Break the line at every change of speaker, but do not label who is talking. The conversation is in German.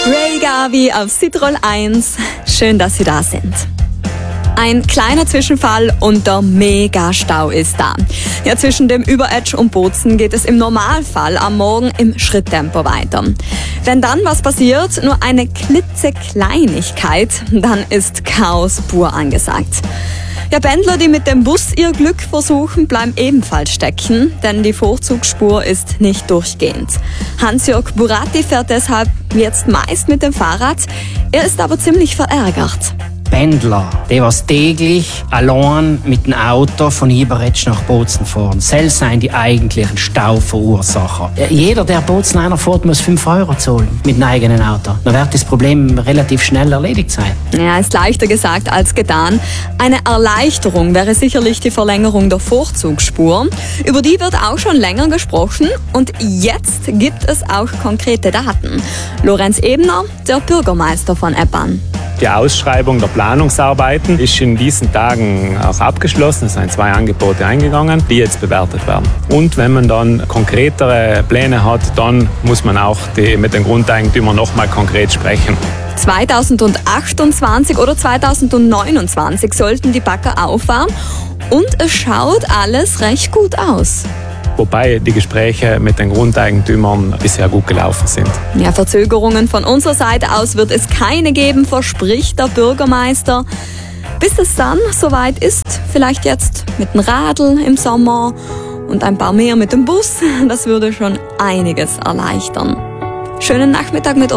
Ray Gavi auf Citroën 1. Schön, dass Sie da sind. Ein kleiner Zwischenfall und der Megastau ist da. Ja, zwischen dem Überetsch und Bozen geht es im Normalfall am Morgen im Schritttempo weiter. Wenn dann was passiert, nur eine klitzekleinigkeit, dann ist Chaos pur angesagt. Ja, Pendler, die mit dem Bus ihr Glück versuchen, bleiben ebenfalls stecken, denn die Vorzugsspur ist nicht durchgehend. Hans-Jörg Buratti fährt deshalb jetzt meist mit dem Fahrrad. Er ist aber ziemlich verärgert.
Pendler, die was täglich allein mit dem Auto von Iberetsch nach Bozen fahren. Selbst sind die eigentlichen Stauverursacher. Jeder, der Bozen einer fährt, muss 5 € zahlen mit dem eigenen Auto. Dann wird das Problem relativ schnell erledigt sein.
Ja, ist leichter gesagt als getan. Eine Erleichterung wäre sicherlich die Verlängerung der Vorzugsspur. Über die wird auch schon länger gesprochen und jetzt gibt es auch konkrete Daten. Lorenz Ebner, der Bürgermeister von Eppan.
Die Ausschreibung der Planungsarbeiten ist in diesen Tagen auch abgeschlossen. Es sind 2 Angebote eingegangen, die jetzt bewertet werden. Und wenn man dann konkretere Pläne hat, dann muss man auch mit den Grundeigentümern nochmal konkret sprechen.
2028 oder 2029 sollten die Bagger auffahren und es schaut alles recht gut aus.
Wobei die Gespräche mit den Grundeigentümern bisher gut gelaufen sind.
Ja, Verzögerungen von unserer Seite aus wird es keine geben, verspricht der Bürgermeister. Bis es dann soweit ist, vielleicht jetzt mit dem Radl im Sommer und ein paar mehr mit dem Bus, das würde schon einiges erleichtern. Schönen Nachmittag mit